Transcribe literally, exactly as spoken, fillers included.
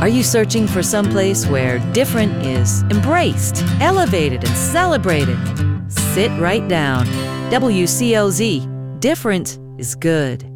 Are you searching for some place where different is embraced, elevated, and celebrated? Sit right down. W C L Z. Different is good.